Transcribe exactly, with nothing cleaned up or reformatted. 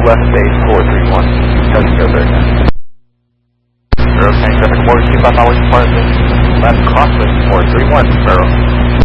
left base four three one. Doesn't go very fast. Sparrow Tank traffic four, keep up knowledge department. Left crosswind four three one, Sparrow.